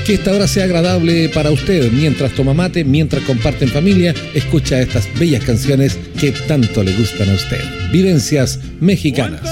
Que esta hora sea agradable para usted, mientras toma mate, mientras comparte en familia, escucha estas bellas canciones que tanto le gustan a usted. Vivencias mexicanas.